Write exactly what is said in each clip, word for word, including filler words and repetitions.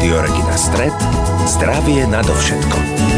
Rádio Regina Stred, zdravie nadovšetko.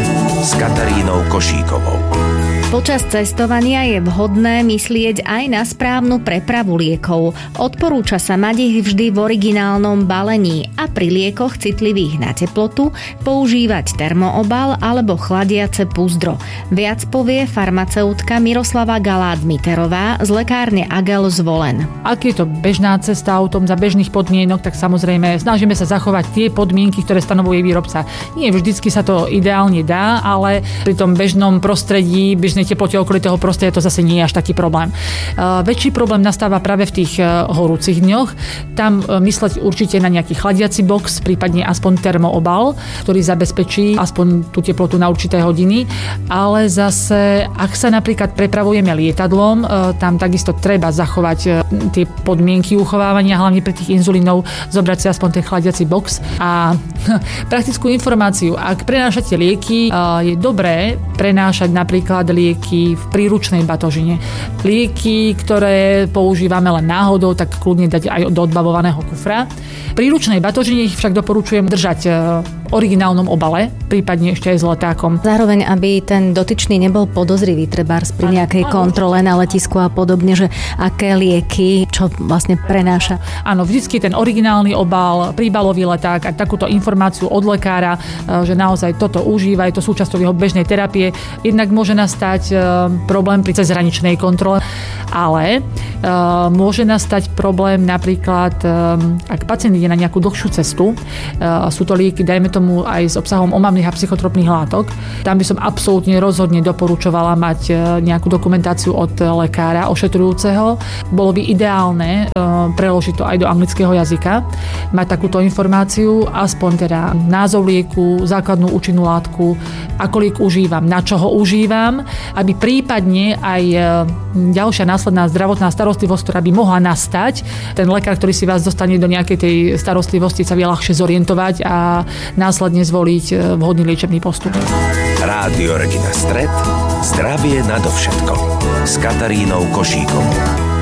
S Katarínou Košíkovou. Počas cestovania je vhodné myslieť aj na správnu prepravu liekov. Odporúča sa mať ich vždy v originálnom balení a pri liekoch citlivých na teplotu používať termoobal alebo chladiace púzdro. Viac povie farmaceutka Miroslava Galát-Miterová z lekárne Agel z Volen. Ak je to bežná cesta autom za bežných podmienok, tak samozrejme snažíme sa zachovať tie podmienky, ktoré stanovuje výrobca. Nie vždycky sa to ideálne dá, ale pri tom bežnom prostredí, bežnej teplote okolitého prostredia to zase nie je až taký problém. Uh, väčší problém nastáva práve v tých uh, horúcich dňoch. Tam uh, mysleť určite na nejaký chladiaci box, prípadne aspoň termoobal, ktorý zabezpečí aspoň tú teplotu na určité hodiny. Ale zase, ak sa napríklad prepravujeme lietadlom, uh, tam takisto treba zachovať uh, tie podmienky uchovávania, hlavne pri tých inzulínov, zobrať si aspoň ten chladiaci box. A praktickú informáciu, ak prenášate lieky, uh, je dobré prenášať napríklad lieky v príručnej batožine. Lieky, ktoré používame len náhodou, tak kľudne dať aj do odbavovaného kufra. V príručnej batožine ich však doporučujem držať v originálnom obale, prípadne ešte aj s letákom. Zároveň, aby ten dotyčný nebol podozrivý, trebárs pri nejakej kontrole na letisku a podobne, že aké lieky, čo vlastne prenáša. Áno, vždycky ten originálny obal, príbalový leták a takúto informáciu od lekára, že naozaj toto užíva, je to súčasťou jeho bežnej terapie. Jednak môže nastať problém pri cezhraničnej kontrole, ale môže nastať problém napríklad, ak pacient ide na nejakú dlhšiu cestu, sú to lieky, dajme tomu aj s obsahom omamných a psychotropných látok. Tam by som absolútne rozhodne doporučovala mať nejakú dokumentáciu od lekára ošetrujúceho. Bolo by ideálne preložiť to aj do anglického jazyka, mať takúto informáciu, aspoň teda názov lieku, základnú účinnú látku, ako liek užívam, na čo ho užívam, aby prípadne aj ďalšia následná zdravotná starostlivosť, ktorá by mohla nastať, ten lekár, ktorý si vás dostane do nejakej tej starostlivosti, sa vie ľahšie zorientovať a následne zvoliť vhodný liečebný postup. Rádio Regina Stred, zdravie nadovšetko. S Katarínou Košíkovou.